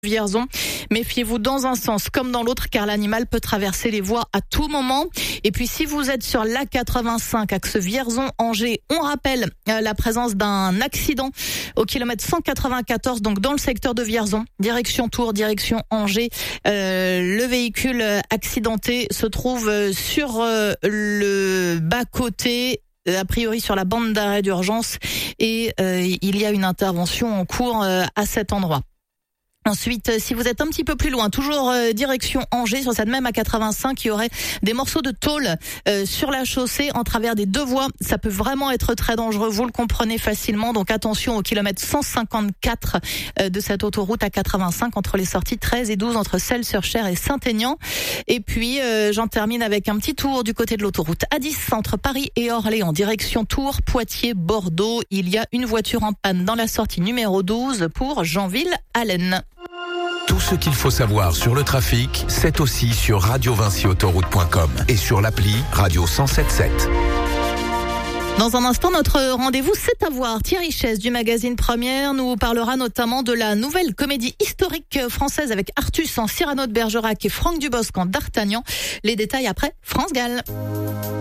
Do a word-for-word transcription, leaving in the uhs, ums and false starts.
Vierzon. Méfiez-vous dans un sens comme dans l'autre car l'animal peut traverser les voies à tout moment. Et puis si vous êtes sur l'A quatre-vingt-cinq axe Vierzon-Angers, on rappelle euh, la présence d'un accident au kilomètre cent quatre-vingt-quatorze, donc dans le secteur de Vierzon, direction Tours, direction Angers. Euh, le véhicule accidenté se trouve sur euh, le bas-côté, a priori sur la bande d'arrêt d'urgence, et euh, il y a une intervention en cours euh, à cet endroit. Ensuite, si vous êtes un petit peu plus loin, toujours euh, direction Angers, sur cette même A quatre-vingt-cinq, il y aurait des morceaux de tôle euh, sur la chaussée en travers des deux voies. Ça peut vraiment être très dangereux, vous le comprenez facilement. Donc attention au kilomètre cent cinquante-quatre euh, de cette autoroute A quatre-vingt-cinq entre les sorties treize et douze, entre Celles-sur-Cher et Saint-Aignan. Et puis euh, j'en termine avec un petit tour du côté de l'autoroute A dix entre Paris et Orléans, direction Tours, Poitiers, Bordeaux. Il y a une voiture en panne dans la sortie numéro douze pour Janville-Allen. Tout ce qu'il faut savoir sur le trafic, c'est aussi sur radio vinci autoroute point com et sur l'appli Radio cent sept sept. Dans un instant, notre rendez-vous, c'est à voir. Thierry Chess du magazine Première nous parlera notamment de la nouvelle comédie historique française avec Artus en Cyrano de Bergerac et Franck Dubosc en D'Artagnan. Les détails après France Gall.